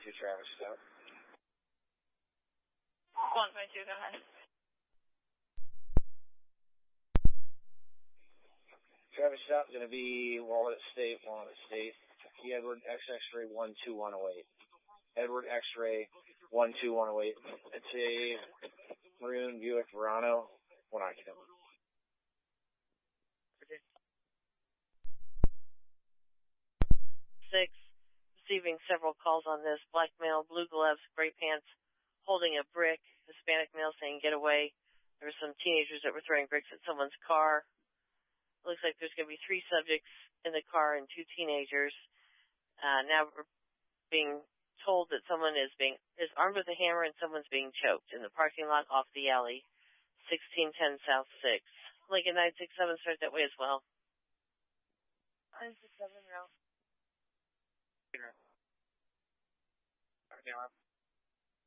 Travis Stout. 152, go ahead. Travis Stout is going to be Walnut State. Key Edward X-Ray 12108. Edward X-Ray 12108. It's a maroon Buick Verano, 1 occupant. Six, receiving several calls on this. Black male, blue gloves, gray pants, holding a brick. Hispanic male saying, get away. There were some teenagers that were throwing bricks at someone's car. Looks like there's going to be 3 subjects in the car and 2 teenagers. Now we're being told that someone is armed with a hammer and someone's being choked in the parking lot off the alley, 1610 South 6. Lincoln 967, start that way as well. 967, route. Okay,